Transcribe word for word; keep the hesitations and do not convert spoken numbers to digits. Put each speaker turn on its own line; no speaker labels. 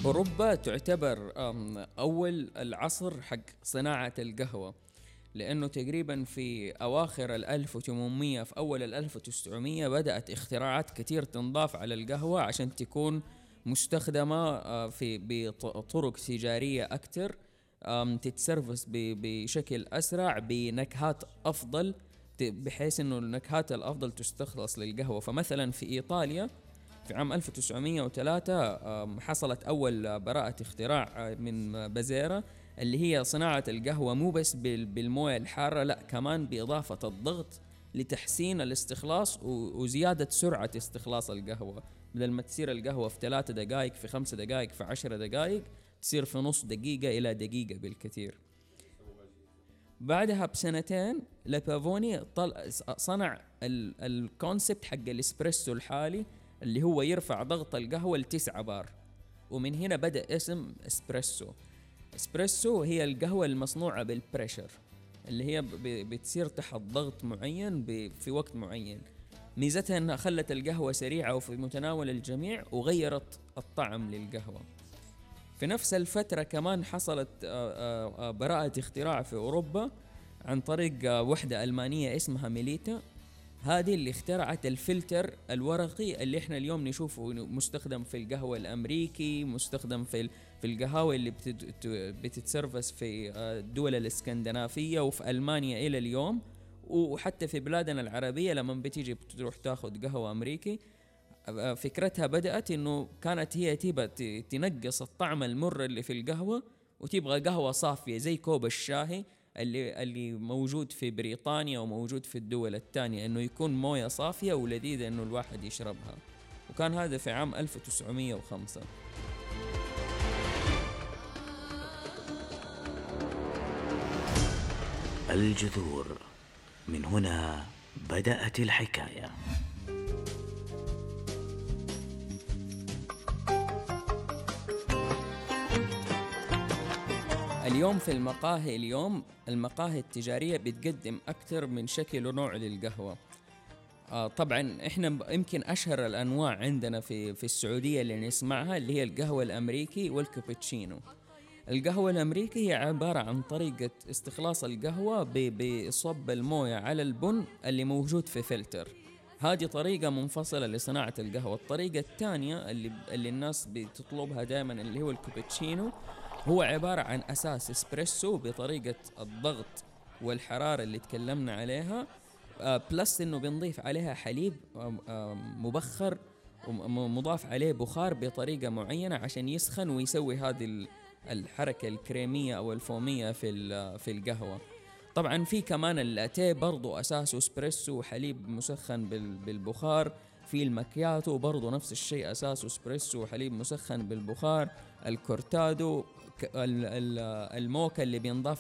أوروبا تعتبر أم، أول العصر حق صناعة القهوة، لأنه تقريبا في أواخر الألف وثمانمية في أول الألف وتسعمية بدأت اختراعات كتير تنضاف على القهوة عشان تكون مستخدمة آه، في بطرق تجارية أكتر، أم، تتسرفس ب- بشكل أسرع بنكهات أفضل، ت- بحيث أنه النكهات الأفضل تستخلص للقهوة. فمثلا في إيطاليا في عام ألف وتسعمية وثلاثة آم، حصلت أول براءة اختراع آه، من بازيرا، اللي هي صناعة القهوة مو بس بال- بالموية الحارة، لا كمان بإضافة الضغط لتحسين الاستخلاص و- وزيادة سرعة استخلاص القهوة. بدل ما تصير القهوة في ثلاثة دقائق، في خمسة دقائق، في عشرة دقائق، تصير في نص دقيقة إلى دقيقة بالكثير. بعدها بسنتين لابافوني طل... صنع ال... الكونسبت حق الاسبريسو الحالي، اللي هو يرفع ضغط القهوة لتسعة بار، ومن هنا بدأ اسم اسبريسو. اسبريسو هي القهوة المصنوعة بالبريشر، اللي هي ب... بتصير تحت ضغط معين ب... في وقت معين. ميزتها انها خلت القهوة سريعة وفي متناول الجميع، وغيرت الطعم للقهوة. في نفس الفترة كمان حصلت آه، آه، آه، براءة اختراع في أوروبا عن طريق آه، وحدة ألمانية اسمها ميليتا. هذه اللي اخترعت الفلتر الورقي اللي احنا اليوم نشوفه مستخدم في القهوة الأمريكي، مستخدم في في القهاوي اللي بتت- بتتسرفس في آه، الدول الاسكندنافية وفي ألمانيا إلى اليوم، وحتى في بلادنا العربية لما بتيجي بتروح تاخذ قهوة أمريكي. فكرتها بدأت إنه كانت هي تبى ت- تنقص الطعم المر اللي في القهوة، وتبغى قهوة صافية زي كوب الشاهي اللي اللي موجود في بريطانيا وموجود في الدول الثانية، إنه يكون موية صافية ولذيذة إنه الواحد يشربها. وكان هذا في عام ألف وتسعمية وخمسة.
الجذور، من هنا بدأت الحكاية.
اليوم في المقاهي، اليوم المقاهي التجارية بتقدم أكثر من شكل ونوع للقهوة. آه طبعا احنا ب- يمكن اشهر الانواع عندنا في في السعوديه اللي نسمعها اللي هي القهوه الامريكي والكابتشينو. القهوه الامريكي هي عباره عن طريقه استخلاص القهوه ب- بصب المويه على البن اللي موجود في فلتر. هذه طريقه منفصله لصناعه القهوه. الطريقه الثانيه اللي اللي الناس بتطلبها دائما اللي هو الكابتشينو، هو عباره عن اساس اسبريسو بطريقه الضغط والحراره اللي تكلمنا عليها، آه، بلس انه بنضيف عليها حليب آم، آم، مبخر، ومضاف عليه بخار بطريقة معينة عشان يسخن ويسوي هذه ال- الحركة الكريمية او الفومية في ال- في القهوة. طبعا في كمان اللاتيه برضو اساسه اسبريسو وحليب مسخن بال- بالبخار. في المكياتو برضو نفس الشيء، اساسه اسبريسو وحليب مسخن بالبخار. الكورتادو، ك- ال- ال- الموكا اللي بينضاف